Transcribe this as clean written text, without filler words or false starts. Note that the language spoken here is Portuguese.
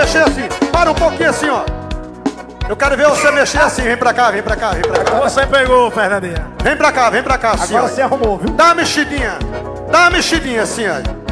mexer assim. Para um pouquinho assim, ó. Eu quero ver você mexer assim. Vem pra cá, vem pra cá, vem pra cá. Você pegou, Fernandinha. Vem pra cá assim, Agora ó. você arrumou, viu? Dá uma mexidinha assim, ó.